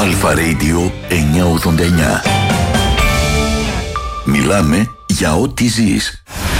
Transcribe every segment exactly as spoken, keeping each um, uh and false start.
Αλφα Radio εννιακόσια ογδόντα εννιά. Μιλάμε για ό,τι ζεις.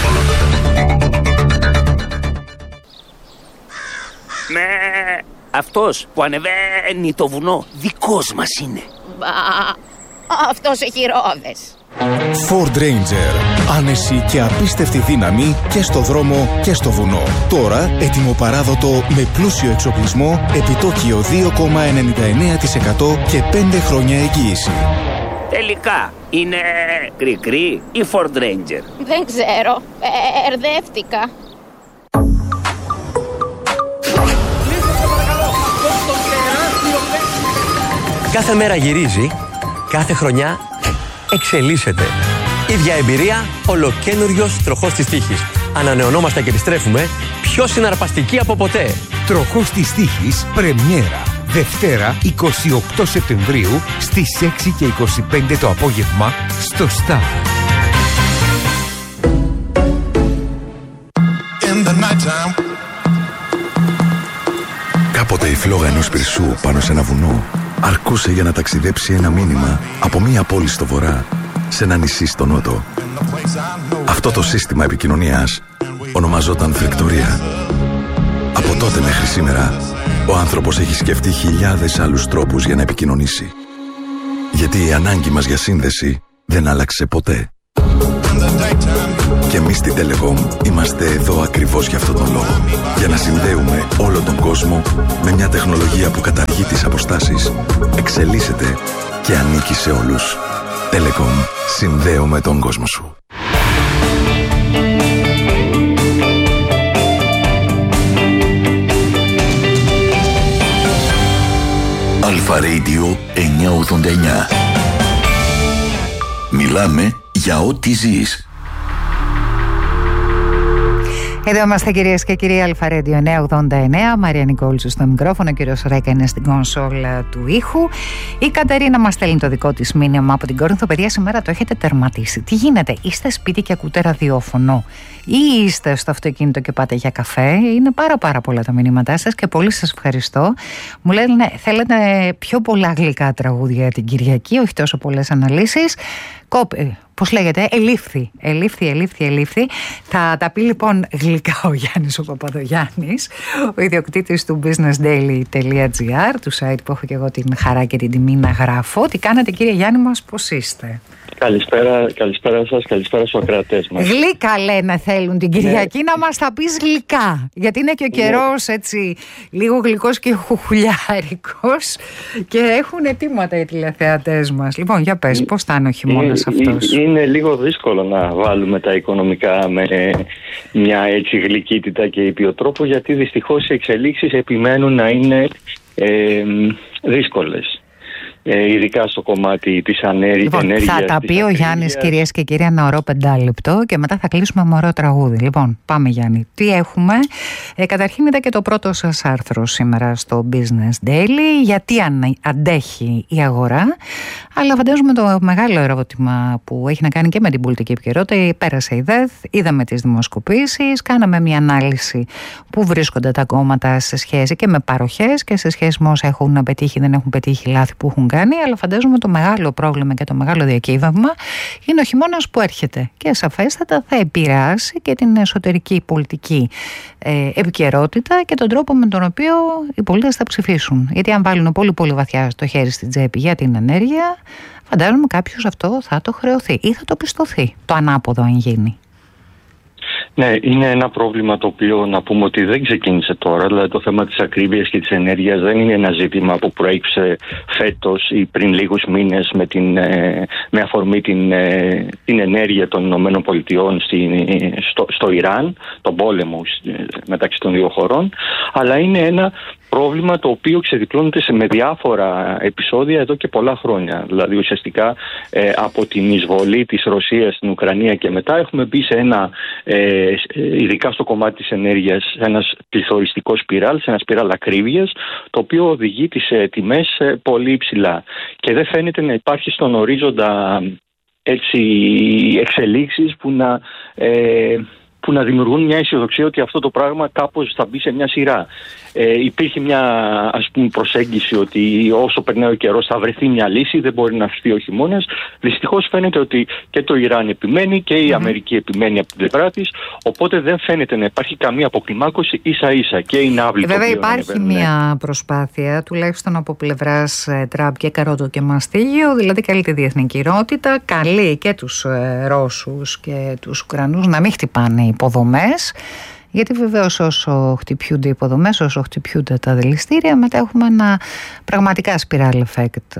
Με αυτός που ανεβαίνει το βουνό δικός μας είναι. Μπα, αυτός έχει ρόδες. Ford Ranger. Άνεση και απίστευτη δύναμη και στο δρόμο και στο βουνό. Τώρα έτοιμο παράδοτο με πλούσιο εξοπλισμό, επιτόκιο δύο κόμμα ενενήντα εννέα τοις εκατό και πέντε χρόνια εγγύηση. Τελικά είναι κρι-κρι ή Ford Ranger? Δεν ξέρω, ερδεύτηκα. Κάθε μέρα γυρίζει, κάθε χρονιά εξελίσσεται. Ίδια εμπειρία, ολοκένουργιος τροχός της τύχης. Ανανεωνόμαστε και επιστρέφουμε πιο συναρπαστικοί από ποτέ. Τροχός της τύχης, πρεμιέρα. Δευτέρα, εικοστή ογδόη Σεπτεμβρίου, στις έξι και είκοσι πέντε το απόγευμα, στο Star. Κάποτε η φλόγα ενός πυρσού πάνω σε ένα βουνό αρκούσε για να ταξιδέψει ένα μήνυμα από μία πόλη στο βορρά σε ένα νησί στο νότο. Αυτό το σύστημα επικοινωνίας ονομαζόταν φρικτορία. Από τότε μέχρι σήμερα, ο άνθρωπος έχει σκεφτεί χιλιάδες άλλους τρόπους για να επικοινωνήσει. Γιατί η ανάγκη μας για σύνδεση δεν άλλαξε ποτέ. Και εμείς στην Telecom είμαστε εδώ ακριβώς για αυτόν τον λόγο. Για να συνδέουμε όλο τον κόσμο με μια τεχνολογία που καταργεί τις αποστάσεις, εξελίσσεται και ανήκει σε όλους. Telecom. Συνδέουμε τον κόσμο σου. Αλφα Radio εννιακόσια ογδόντα εννιά. Μιλάμε για ό,τι ζεις. Εδώ είμαστε, κυρίες και κύριοι. Αλφα Radio εννιακόσια ογδόντα εννιά. Μαρία Νικόλτσου στο μικρόφωνο. Ο κύριος Ρέκα είναι στην κονσόλα του ήχου. Η Κατερίνα μας στέλνει το δικό της μήνυμα από την Κόρινθο. Παιδιά, σήμερα το έχετε τερματίσει. Τι γίνεται, είστε σπίτι και ακούτε ραδιόφωνο, ή είστε στο αυτοκίνητο και πάτε για καφέ? Είναι πάρα πάρα πολλά τα μηνύματά σας και πολύ σας ευχαριστώ. Μου λένε θέλετε πιο πολλά γλυκά τραγούδια την Κυριακή, όχι τόσο πολλές αναλύσεις. Κόπη, πώς λέγεται, ελήφθη, ελήφθη, ελήφθη, ελήφθη. Θα τα πει λοιπόν γλυκά ο Γιάννης ο Παπαδογιάννης, ο ιδιοκτήτης του businessdaily τελεία gr, του site που έχω και εγώ την χαρά και την τιμή να γράφω. Τι κάνετε, κύριε Γιάννη μας, πώς είστε? Καλησπέρα, καλησπέρα σας, καλησπέρα στους ακροατές μας. Γλύκα λένε θέλουν την Κυριακή, ναι. Να μας τα πεις γλυκά, γιατί είναι και ο καιρός έτσι λίγο γλυκός και χουχουλιάρικος και έχουν αιτήματα οι τηλεθεατές μας. Λοιπόν, για πες, πώς θα είναι ο χειμώνας αυτός? Είναι λίγο δύσκολο να βάλουμε τα οικονομικά με μια έτσι γλυκύτητα και ήπιο τρόπο, γιατί δυστυχώς οι εξελίξεις επιμένουν να είναι ε, δύσκολες. Ε, ειδικά στο κομμάτι της ανέργειας. Λοιπόν, ενέργειας, θα τα πει ο Γιάννης, κυρίες και κύριοι, ένα ωραίο πεντάλεπτο και μετά θα κλείσουμε με ωραίο τραγούδι. Λοιπόν, πάμε Γιάννη. Τι έχουμε? Ε, καταρχήν είδα και το πρώτο σας άρθρο σήμερα στο Business Daily. Γιατί αντέχει η αγορά? Αλλά φαντάζομαι το μεγάλο ερώτημα που έχει να κάνει και με την πολιτική επικαιρότητα. Πέρασε η ΔΕΘ, είδαμε τις δημοσκοπήσεις, κάναμε μια ανάλυση που βρίσκονται τα κόμματα σε σχέση και με παροχές και σε σχέση με όσα έχουν πετύχει, δεν έχουν πετύχει, λάθη που έχουν κάνει. Αλλά φαντάζομαι το μεγάλο πρόβλημα και το μεγάλο διακύβευμα είναι ο χειμώνας που έρχεται και σαφέστατα θα επηρεάσει και την εσωτερική πολιτική ε, επικαιρότητα και τον τρόπο με τον οποίο οι πολίτες θα ψηφίσουν. Γιατί αν βάλουν πολύ πολύ βαθιά το χέρι στην τσέπη για την ενέργεια, φαντάζομαι κάποιος αυτό θα το χρεωθεί ή θα το πιστωθεί, το ανάποδο αν γίνει. Ναι, είναι ένα πρόβλημα το οποίο να πούμε ότι δεν ξεκίνησε τώρα. Δηλαδή το θέμα της ακρίβειας και της ενέργειας δεν είναι ένα ζήτημα που προέκυψε φέτος ή πριν λίγους μήνες με, την, με αφορμή την, την ενέργεια των Ηνωμένων Πολιτειών στο, στο Ιράν, τον πόλεμο μεταξύ των δύο χωρών, αλλά είναι ένα πρόβλημα το οποίο ξεδιπλώνεται σε με διάφορα επεισόδια εδώ και πολλά χρόνια. Δηλαδή ουσιαστικά ε, από την εισβολή της Ρωσίας στην Ουκρανία και μετά έχουμε μπει σε ένα, ε, ειδικά στο κομμάτι της ενέργειας, σε ένα πληθωριστικό σπιράλ, σε ένα σπιράλ ακρίβειας, το οποίο οδηγεί τις ε, τιμές ε, πολύ υψηλά. Και δεν φαίνεται να υπάρχει στον ορίζοντα έτσι, εξελίξεις που να... Ε, που να δημιουργούν μια αισιοδοξία ότι αυτό το πράγμα κάπως θα μπει σε μια σειρά. Ε, υπήρχε μια, ας πούμε, προσέγγιση ότι όσο περνάει ο καιρός θα βρεθεί μια λύση, δεν μπορεί να έρθει ο χειμώνας. Δυστυχώς φαίνεται ότι και το Ιράν επιμένει και η mm-hmm. Αμερική επιμένει από την πλευρά της, οπότε δεν φαίνεται να υπάρχει καμία αποκλιμάκωση, ίσα ίσα και η ναύλη. Βέβαια υπάρχει μια προσπάθεια, τουλάχιστον από πλευράς Τραμπ και καρότο και μαστίγιο, δηλαδή καλεί τη διεθνή κυρότητα, καλεί και τους ε, Ρώσους και τους Ουκρανούς να μην χτυπάνε υποδομές. Γιατί βεβαίως όσο χτυπιούνται οι υποδομές, όσο χτυπιούνται τα δηληστήρια, μετά έχουμε ένα πραγματικά spiral effect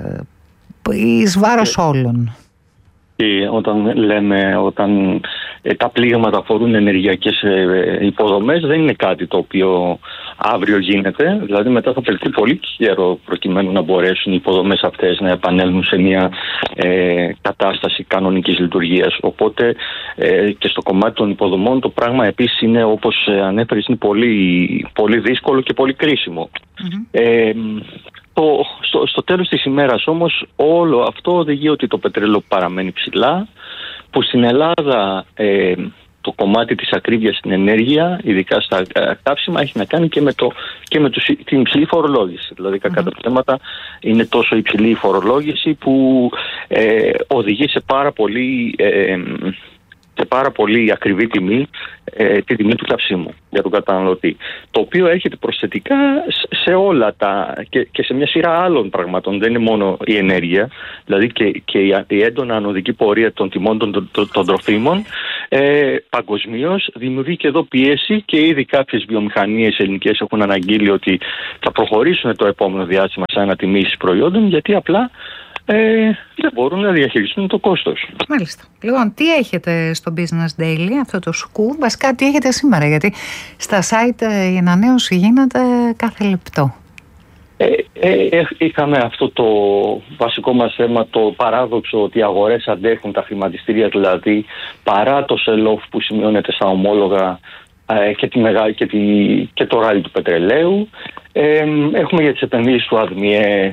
εις βάρος όλων. Και όταν λέμε, όταν ε, τα πλήγματα αφορούν ενεργειακές ε, υποδομές, δεν είναι κάτι το οποίο αύριο γίνεται. Δηλαδή μετά θα φελθεί πολύ καιρό προκειμένου να μπορέσουν οι υποδομές αυτές να επανέλθουν σε μια ε, κατάσταση κανονικής λειτουργίας. Οπότε ε, και στο κομμάτι των υποδομών το πράγμα επίσης είναι, όπως ανέφερες, είναι πολύ, πολύ δύσκολο και πολύ κρίσιμο. Mm-hmm. Ε, Το, στο, στο τέλος της ημέρας όμως όλο αυτό οδηγεί ότι το πετρέλαιο παραμένει ψηλά, που στην Ελλάδα ε, το κομμάτι της ακρίβειας στην ενέργεια, ειδικά στα καύσιμα, έχει να κάνει και με, το, και με το, την υψηλή φορολόγηση. Δηλαδή κακά τα θέματα είναι τόσο υψηλή η φορολόγηση που ε, οδηγεί σε πάρα πολύ... Ε, σε πάρα πολύ ακριβή τιμή, ε, τη τιμή του καυσίμου για τον καταναλωτή. Το οποίο έρχεται προσθετικά σε όλα τα και, και σε μια σειρά άλλων πραγμάτων. Δεν είναι μόνο η ενέργεια, δηλαδή και, και η, η έντονα ανωδική πορεία των τιμών των, των, των, των τροφίμων ε, παγκοσμίως δημιουργεί και εδώ πίεση, και ήδη κάποιες βιομηχανίες ελληνικές έχουν αναγγείλει ότι θα προχωρήσουν το επόμενο διάστημα σε ανατιμήσεις προϊόντων, γιατί απλά Ε, δεν μπορούν να διαχειριστούν το κόστος. Μάλιστα. Λοιπόν, τι έχετε στο Business Daily, αυτό το σκου, βασικά τι έχετε σήμερα, γιατί στα site η ανανέωση γίνεται κάθε λεπτό. Ε, ε, είχαμε αυτό το βασικό μας θέμα, το παράδοξο ότι οι αγορές αντέχουν, τα χρηματιστήρια δηλαδή, παρά το sell-off που σημειώνεται στα ομόλογα ε, και, τη μεγά, και, τη, και το ράλι του πετρελαίου. Ε, έχουμε για τις επενδύσεις του ΑΔΜΙΕ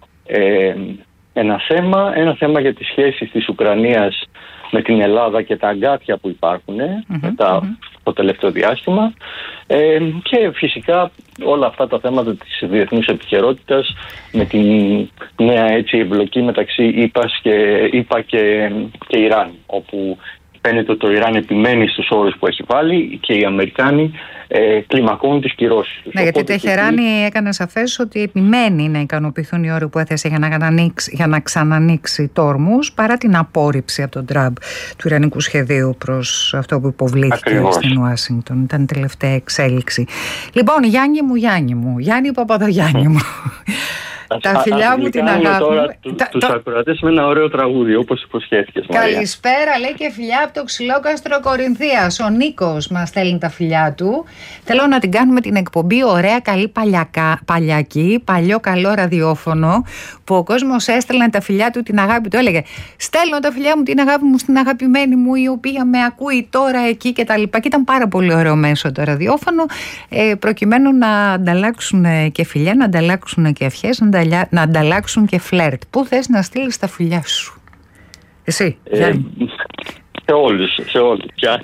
ε, Ένα θέμα, ένα θέμα για τις σχέσεις της Ουκρανίας με την Ελλάδα και τα αγκάθια που υπάρχουν mm-hmm, μετά mm-hmm. το τελευταίο διάστημα ε, και φυσικά όλα αυτά τα θέματα της διεθνούς επικαιρότητας με την νέα έτσι εμπλοκή μεταξύ ΙΠΑ και, ΙΠΑ και, και Ιράν, όπου φαίνεται ότι το Ιράν επιμένει στους όρους που έχει βάλει και οι Αμερικάνοι ε, κλιμακώνουν τις κυρώσεις τους. Ναι, γιατί η Τεχεράνη εκεί... έκανε σαφές ότι επιμένει να ικανοποιηθούν οι όροι που έθεσε για να, ανοίξει, για να ξανανοίξει τόρμους, παρά την απόρριψη από τον Τραμπ του ιρανικού σχεδίου προς αυτό που υποβλήθηκε Ακριβώς. στην Ουάσιγκτον. Ήταν η τελευταία εξέλιξη. Λοιπόν, Γιάννη μου, Γιάννη μου, Γιάννη Παπαδογιάννη μου. Τα φιλιά μου, την αγάπη μου. Τους ακροατές με ένα ωραίο τραγούδι, όπως υποσχέθηκες, Μαρία. Καλησπέρα, λέει, και φιλιά από το Ξυλόκαστρο Κορινθίας. Ο Νίκος μας στέλνει τα φιλιά του. Θέλω να την κάνουμε την εκπομπή ωραία, καλή, παλιακά, παλιακή, παλιό καλό ραδιόφωνο, που ο κόσμος έστελνε τα φιλιά του, την αγάπη του. Έλεγε, στέλνω τα φιλιά μου, την αγάπη μου στην αγαπημένη μου, η οποία με ακούει τώρα εκεί κτλ. Και ήταν πάρα πολύ ωραίο μέσο το ραδιόφωνο, ε, προκειμένου να ανταλλάξουν και φιλιά, να ανταλλάξουν και ευχές, να να ανταλλάξουν και φλερτ. Πού θες να στείλεις τα φιλιά σου? Εσύ, ε, Γιάννη. Σε όλους, σε όλους.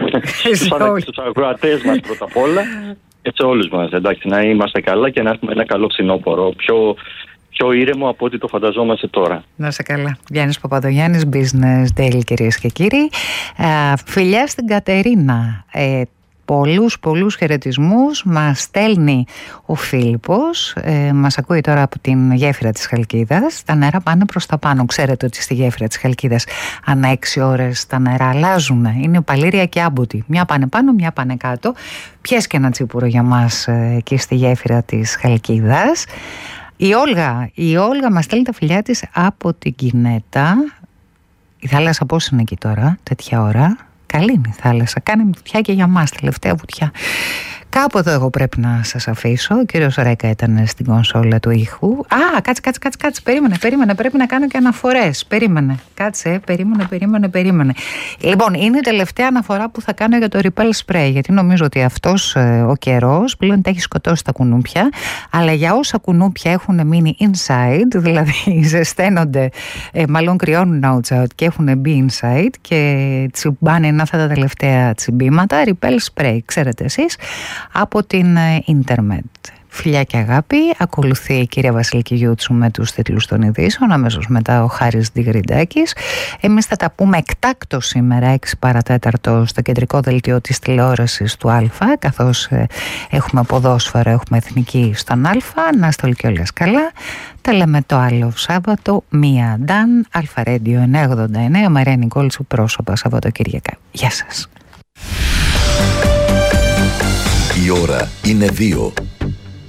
Στους ακροατές μας πρώτα απ' όλα και σε όλους μας. Εντάξει, να είμαστε καλά και να έχουμε ένα καλό φθινόπωρο. Πιο, πιο ήρεμο από ό,τι το φανταζόμαστε τώρα. Να είσαι καλά. Γιάννης Παπαδογιάννης, Business Daily, κυρίες και κύριοι. Ε, φιλιά στην Κατερίνα. Ε, Πολλούς πολλούς χαιρετισμούς μας στέλνει ο Φίλιππος, ε, μας ακούει τώρα από την γέφυρα της Χαλκίδας. Τα νερά πάνε προς τα πάνω. Ξέρετε ότι στη γέφυρα της Χαλκίδας ανά έξι ώρες τα νερά αλλάζουν. Είναι παλήρια και άμποτη. Μια πάνε πάνω, μια πάνε κάτω. Πιες και ένα τσίπουρο για μας ε, εκεί στη γέφυρα της Χαλκίδας. Η Όλγα, η Όλγα μας στέλνει τα φιλιά της από την Κινέτα. Η θάλασσα πώς είναι εκεί τώρα, τέτοια ώρα? Καλή είναι η θάλασσα. Κάνε βουτιά και για μας, τελευταία βουτιά. Κάπου εδώ εγώ πρέπει να σας αφήσω. Ο κύριος Ρέκα ήταν στην κονσόλα του ήχου. Α, κάτσε, κάτσε, κάτσε, κάτσε. Περίμενε, περίμενε. Πρέπει να κάνω και αναφορές. Περίμενε. Κάτσε, περίμενε, περίμενε, περίμενε. Λοιπόν, είναι η τελευταία αναφορά που θα κάνω για το Repel Spray. Γιατί νομίζω ότι αυτός ε, ο καιρός πλέον τα έχει σκοτώσει τα κουνούπια. Αλλά για όσα κουνούπια έχουν μείνει inside, δηλαδή ζεσταίνονται, ε, μάλλον κρυώνουν outside και έχουν μπει inside και τσιμπάνε είναι αυτά τα τελευταία τσιμπήματα, Repel Spray, ξέρετε εσείς, από την Intermed. Φιλιά και αγάπη, ακολουθεί η κυρία Βασιλική Γιούτσου με τους τίτλους των ειδήσεων, αμέσως μετά ο Χάρης Διγριντάκης. Εμείς θα τα πούμε εκτάκτως σήμερα έξι παρατέταρτο στο κεντρικό δελτίο της τηλεόρασης του Α, καθώς ε, έχουμε ποδόσφαιρο, έχουμε εθνική στον Α. Να είστε όλοι και όλες καλά. Τα λέμε το άλλο Σάββατο, μία Ντάν, Αλφα Ρέντιο εννιακόσια ογδόντα εννέα, Μαρία Νικόλτσου, πρόσωπα Σαββατοκύριακα. Γεια σας. Η ώρα είναι δύο.